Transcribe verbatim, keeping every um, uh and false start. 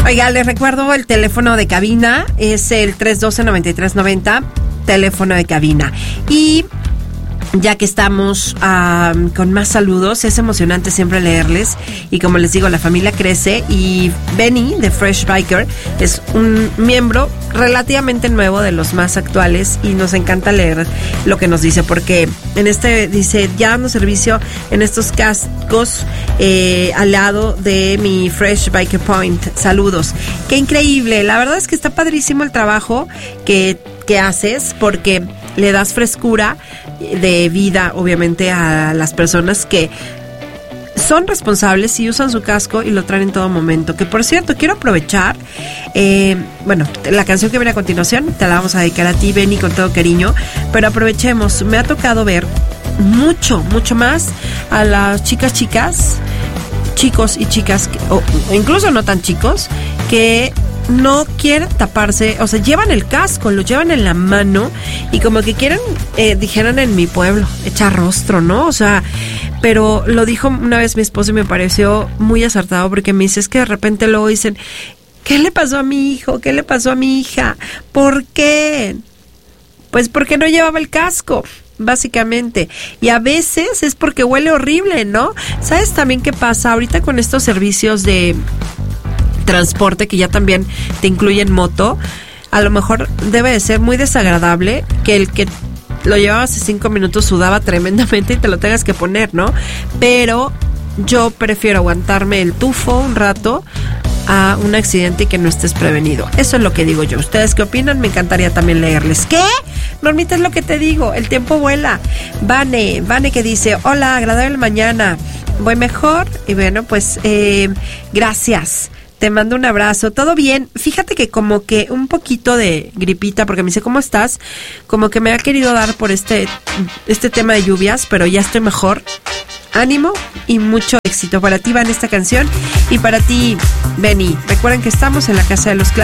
Oiga, les recuerdo el teléfono de cabina, es el tres uno dos, nueve tres nueve cero, teléfono de cabina. Y ya que estamos um, con más saludos, es emocionante siempre leerles. Y como les digo, la familia crece. Y Benny, de Fresh Biker, es un miembro relativamente nuevo, de los más actuales. Y nos encanta leer lo que nos dice, porque en este dice, ya dando servicio en estos cascos eh, al lado de mi Fresh Biker Point. Saludos. Qué increíble. La verdad es que está padrísimo el trabajo que, que haces, porque le das frescura de vida, obviamente, a las personas que son responsables y usan su casco y lo traen en todo momento. Que, por cierto, quiero aprovechar, eh, bueno, la canción que viene a continuación te la vamos a dedicar a ti, Benny, con todo cariño, pero aprovechemos. Me ha tocado ver mucho, mucho más a las chicas, chicas, chicos y chicas, que, o incluso no tan chicos, que no quieren taparse, o sea, llevan el casco, lo llevan en la mano y como que quieren, eh, dijeron en mi pueblo, echar rostro, ¿no? O sea, pero lo dijo una vez mi esposo y me pareció muy acertado, porque me dice, es que de repente luego dicen, ¿qué le pasó a mi hijo? ¿Qué le pasó a mi hija? ¿Por qué? Pues porque no llevaba el casco, básicamente. Y a veces es porque huele horrible, ¿no? ¿Sabes también qué pasa ahorita con estos servicios de transporte que ya también te incluyen moto? A lo mejor debe de ser muy desagradable que el que lo llevaba hace cinco minutos sudaba tremendamente y te lo tengas que poner, ¿no? Pero yo prefiero aguantarme el tufo un rato a un accidente y que no estés prevenido. Eso es lo que digo yo. ¿Ustedes qué opinan? Me encantaría también leerles. ¿Qué? Normita, es lo que te digo. El tiempo vuela. Vane, Vane que dice, hola, agradable mañana. Voy mejor. Y bueno, pues, eh, gracias. Te mando un abrazo. ¿Todo bien? Fíjate que como que un poquito de gripita, porque me dice, ¿cómo estás? Como que me ha querido dar por este, este tema de lluvias, pero ya estoy mejor. Ánimo y mucho éxito. Para ti va en esta canción y para ti, Benny. Recuerden que estamos en la Casa de los Clásicos.